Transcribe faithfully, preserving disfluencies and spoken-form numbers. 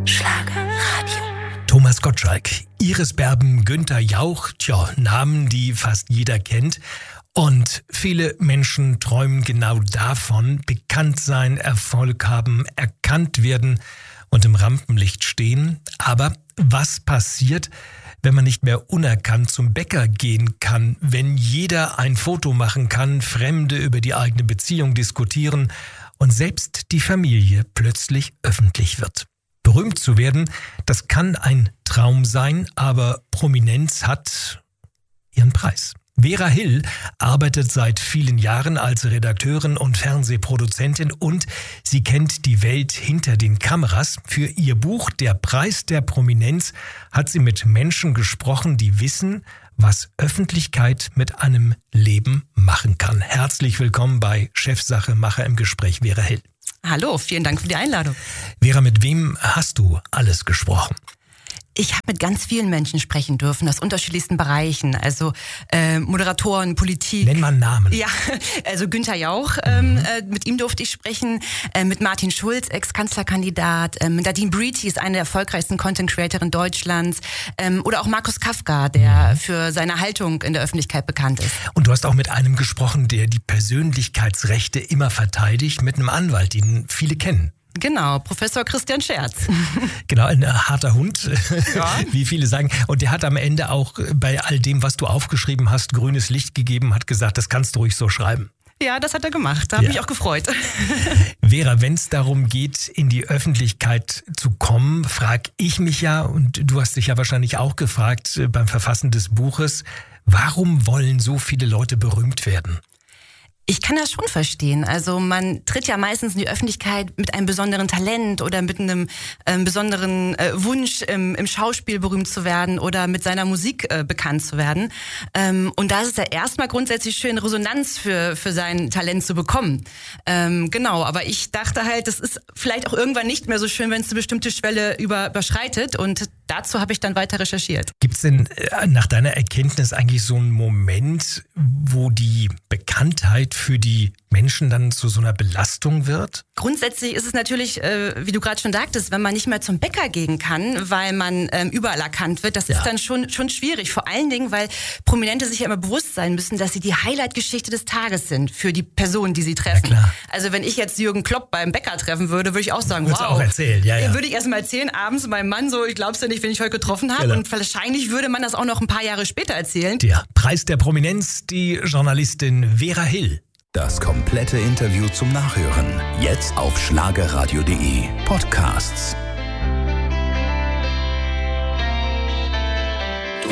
Schlagerradio. Thomas Gottschalk, Iris Berben, Günther Jauch, tja, Namen, die fast jeder kennt. Und viele Menschen träumen genau davon, bekannt sein, Erfolg haben, erkannt werden und im Rampenlicht stehen. Aber was passiert, wenn man nicht mehr unerkannt zum Bäcker gehen kann, wenn jeder ein Foto machen kann, Fremde über die eigene Beziehung diskutieren und selbst die Familie plötzlich öffentlich wird? Berühmt zu werden, das kann ein Traum sein, aber Prominenz hat ihren Preis. Vera Hill arbeitet seit vielen Jahren als Redakteurin und Fernsehproduzentin und sie kennt die Welt hinter den Kameras. Für ihr Buch Der Preis der Prominenz hat sie mit Menschen gesprochen, die wissen, was Öffentlichkeit mit einem Leben machen kann. Herzlich willkommen bei Chefsache Macher im Gespräch, Vera Hill. Hallo, vielen Dank für die Einladung. Vera, mit wem hast du alles gesprochen? Ich habe mit ganz vielen Menschen sprechen dürfen, aus unterschiedlichsten Bereichen. Also äh, Moderatoren, Politik. Nenn mal einen Namen. Ja, also Günther Jauch, ähm, mhm. äh, mit ihm durfte ich sprechen. Äh, mit Martin Schulz, Ex-Kanzlerkandidat. Ähm, Nadine Breety ist eine der erfolgreichsten Content-Creatorin Deutschlands. Ähm, oder auch Markus Kafka, der mhm. für seine Haltung in der Öffentlichkeit bekannt ist. Und du hast auch mit einem gesprochen, der die Persönlichkeitsrechte immer verteidigt, mit einem Anwalt, den viele kennen. Genau, Professor Christian Scherz. Genau, ein harter Hund, ja. wie viele sagen. Und der hat am Ende auch bei all dem, was du aufgeschrieben hast, grünes Licht gegeben, hat gesagt, das kannst du ruhig so schreiben. Ja, das hat er gemacht. Da habe ich ja. mich auch gefreut. Vera, wenn es darum geht, in die Öffentlichkeit zu kommen, frage ich mich ja, und du hast dich ja wahrscheinlich auch gefragt beim Verfassen des Buches, warum wollen so viele Leute berühmt werden? Ich kann das schon verstehen. Also man tritt ja meistens in die Öffentlichkeit mit einem besonderen Talent oder mit einem äh, besonderen äh, Wunsch, im, im Schauspiel berühmt zu werden oder mit seiner Musik äh, bekannt zu werden. Ähm, und da ist es ja erstmal grundsätzlich schön, Resonanz für, für sein Talent zu bekommen. Ähm, genau, aber ich dachte halt, das ist vielleicht auch irgendwann nicht mehr so schön, wenn es eine bestimmte Schwelle über, überschreitet. Und dazu habe ich dann weiter recherchiert. Gibt es denn äh, nach deiner Erkenntnis eigentlich so einen Moment, wo die Bekanntheit für die Menschen dann zu so einer Belastung wird? Grundsätzlich ist es natürlich, äh, wie du gerade schon sagtest, wenn man nicht mehr zum Bäcker gehen kann, weil man ähm, überall erkannt wird, das ja. ist dann schon schon schwierig. Vor allen Dingen, weil Prominente sich ja immer bewusst sein müssen, dass sie die Highlight-Geschichte des Tages sind für die Personen, die sie treffen. Ja, klar. Also wenn ich jetzt Jürgen Klopp beim Bäcker treffen würde, würde ich auch sagen, Würdest wow. auch erzählen, ja, ja. Würde ich erst mal erzählen, abends meinem Mann so, ich glaub's ja nicht, wenn ich heute getroffen habe. Genau. Und wahrscheinlich würde man das auch noch ein paar Jahre später erzählen. Der Preis der Prominenz, die Journalistin Vera Hill. Das komplette Interview zum Nachhören. Jetzt auf schlagerradio punkt de Podcasts.